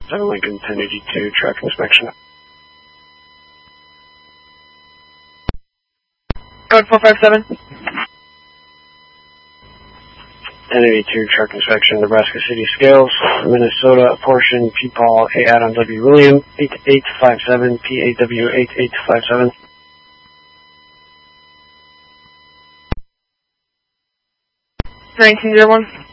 7 Lincoln 1082, track inspection. Code 457. 1082, track inspection, Nebraska City Scales, Minnesota, portion, P-Paul, A. Adam W. William, 8857, PAW 8857. 1901.